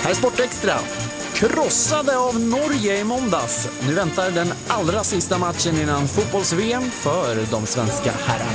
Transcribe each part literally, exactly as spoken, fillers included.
Här är Sportextra. Krossade av Norge i måndags. Nu väntar den allra sista matchen innan fotbolls-V M för de svenska herrarna.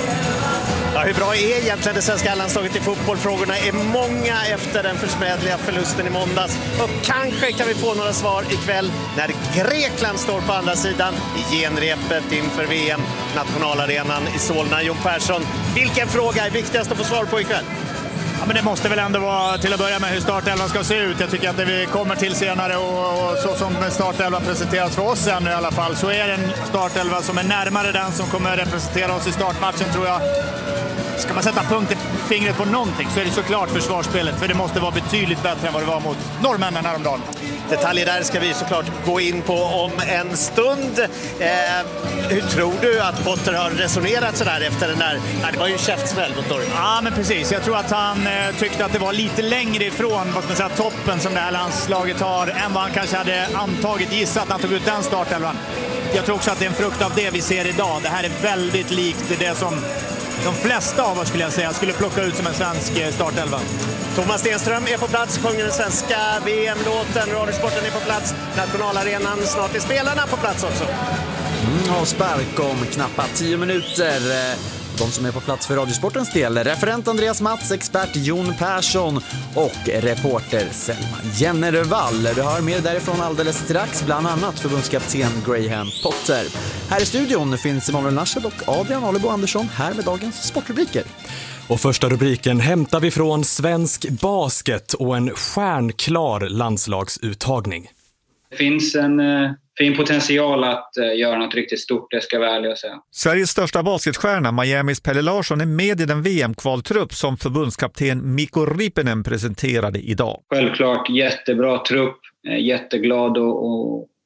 Ja, hur bra är egentligen det svenska landslaget i fotboll? Frågorna är många efter den försmädliga förlusten i måndags. Och kanske kan vi få några svar ikväll när Grekland står på andra sidan i genrepet inför V M. Nationalarenan i Solna. Jon Persson, vilken fråga är viktigast att få svar på ikväll? Ja, men det måste väl ändå vara till att börja med hur startelvan ska se ut. Jag tycker att det vi kommer till senare och, och så som startelvan presenteras för oss ännu i alla fall, så är det en startelva som är närmare den som kommer representera oss i startmatchen, tror jag. Ska man sätta punkt i fingret på någonting så är det såklart försvarsspelet, för det måste vara betydligt bättre än vad det var mot norrmännen häromdagen. Detaljer där ska vi såklart gå in på om en stund. Eh, hur tror du att Potter har resonerat sådär efter den där? Nej, det var ju en käftsmäll mot Norge. Ja, men precis. Jag tror att han eh, tyckte att det var lite längre ifrån vad ska man säga, toppen som det här landslaget har än vad han kanske hade antagit, gissat när han tog ut den startelvan. Jag tror också att det är en frukt av det vi ser idag. Det här är väldigt likt det som de flesta av oss skulle jag säga skulle plocka ut som en svensk startelva. Thomas Stenström är på plats, sjunger den svenska V M-låten, Radiosporten är på plats, Nationalarenan, snart är spelarna på plats också. Mm, och spark om knappa tio minuter. De som är på plats för Radiosportens del, referent Andreas Mats, expert Jon Persson och reporter Selma Jennervall. Du hör mer därifrån alldeles strax, bland annat förbundskapten Graham Potter. Här i studion finns Emanuel Narshed och Adrian Alebo Andersson här med dagens sportrubriker. Och första rubriken hämtar vi från svensk basket och en stjärnklar landslagsuttagning. Det finns en eh, fin potential att eh, göra något riktigt stort, det ska jag väl säga. Sveriges största basketstjärna, Miamis Pelle Larsson, är med i den V M-kvaltrupp som förbundskapten Mikko Rippinen presenterade idag. Självklart jättebra trupp, eh, jätteglad och, och